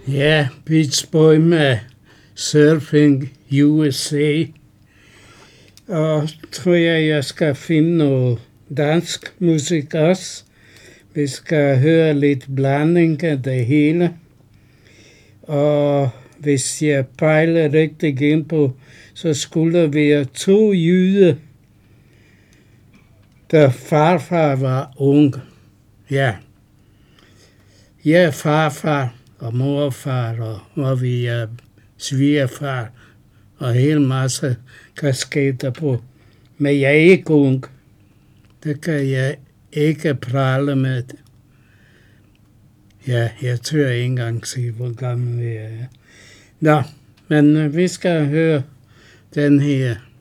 Ja, Beach Boy med Surfing USA. Og tror jeg skal finde noget dansk musik også. Vi skal høre lidt blanding af det hele. Og hvis jeg pejler rigtig ind på, så skulle der være 2 jyder, da farfar var ung. Ja. Jeg er farfar og morfar, og vi er svigerfar, og en hel masse kasketter på. Men jeg er ikke ung. Det kan jeg ikke prale med. Ja, jeg tør ikke engang sige, hvor gammel jeg er. Nå, men vi skal høre den her.